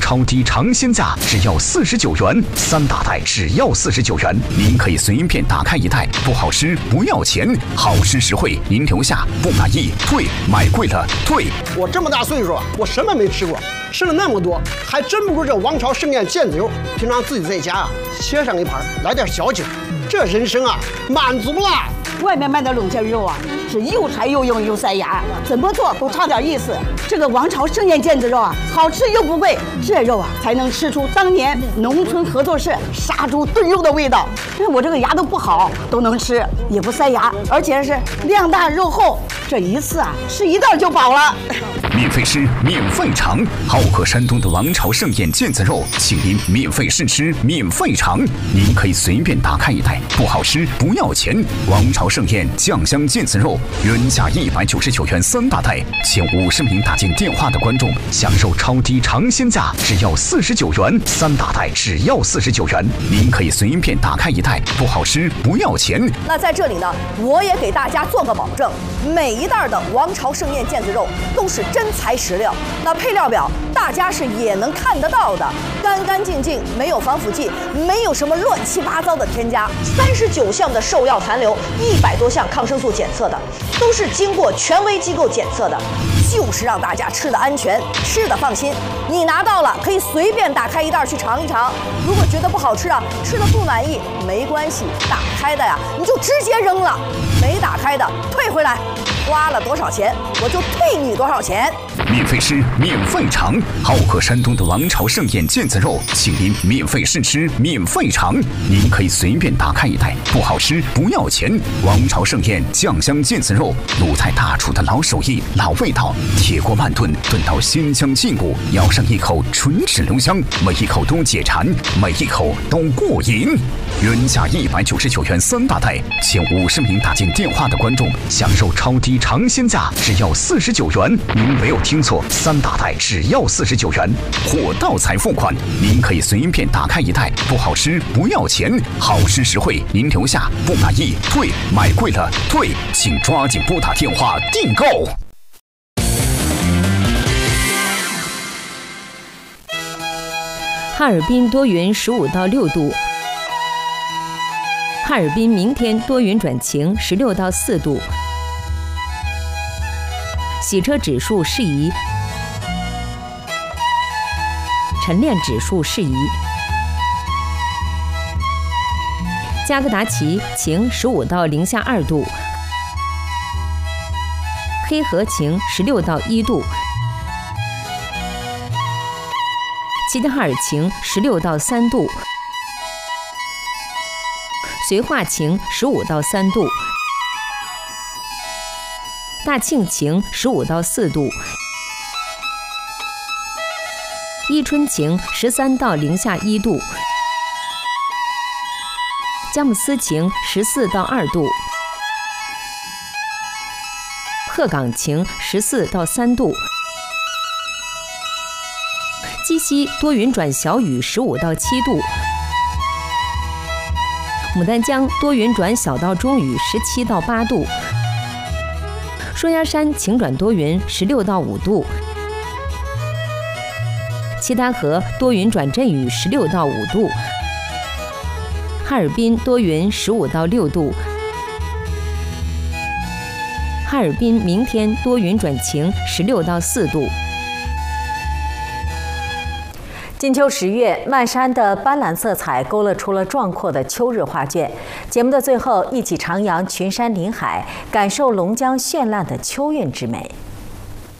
超低尝鲜价，只要49元，3大袋只要49元，您可以随便打开一袋，不好吃不要钱，好吃实惠，您留下，不满意退，买贵了退。 我这么大岁数，我什么没吃过，吃了那么多，还真不如这王朝盛宴腱子肉。平常自己在家啊，切上一盘，来点小酒，这人生啊，满足了。 外面卖的冷腱肉啊，是又柴又硬又塞牙，怎么做都差点意思。这个王朝盛宴腱子肉啊，好吃又不贵，这肉啊才能吃出当年农村合作社杀猪炖肉的味道。我这个牙都不好，都能吃，也不塞牙，而且是量大肉厚，这一次啊吃一袋就饱了。 免费吃，免费尝，好客山东的王朝盛宴腱子肉，请您免费试吃，免费尝。您可以随便打开一袋，不好吃不要钱。王朝盛宴酱香腱子肉，原价199元3大袋，前50名打进电话的观众享受超低尝鲜价，只要49元，3大袋只要49元。您可以随便打开一袋，不好吃不要钱。 那在这里呢，我也给大家做个保证，每一袋的王朝盛宴腱子肉都是真材实料，那配料表大家是也能看得到的，干干净净，没有防腐剂，没有什么乱七八糟的添加，39项的兽药残留，100多项抗生素检测的，都是经过权威机构检测的，就是让大家吃的安全，吃的放心。你拿到了可以随便打开一袋去尝一尝，如果觉得不好吃啊，吃的不满意没关系，打开的呀你就直接扔了，没打开的退回来，花了多少钱我就退你多少钱。 免费吃，免费尝，好客山东的王朝盛宴腱子肉，请您免费试吃，免费尝。您可以随便打开一袋，不好吃不要钱。王朝盛宴酱香腱子肉，鲁菜大厨的老手艺、老味道，铁锅慢炖，炖到鲜香劲骨，咬上一口唇齿留香，每一口都解馋，每一口都过瘾。原价199元3大袋，前50名打进电话的观众享受超低尝鲜价，只要49元。您没有听错，3大袋只要49元，货到才付款。您可以随便打开一袋，不好吃不要钱，好吃实惠，您留下，不满意退，买贵了退，请抓紧拨打电话订购。 哈尔滨多云15到6度。哈尔滨明天多云转晴，16到4度。洗车指数适宜，晨练指数适宜。加格达奇晴15到零下2度。黑河晴16到1度。齐齐哈尔晴16到3度。绥化晴15到3度。大庆晴15到4度。伊春晴13到零下1度。佳木斯晴14到2度。鹤岗晴14到3度。鸡西多云转小雨15到7度。牡丹江多云转小到中雨17到8度。双鸭山晴转多云16到5度。七台河多云转阵雨16到5度。哈尔滨多云15到6度。哈尔滨明天多云转晴16到4度。 金秋10月，漫山的斑斓色彩勾勒出了壮阔的秋日画卷。节目的最后，一起徜徉群山林海，感受龙江绚烂的秋韵之美。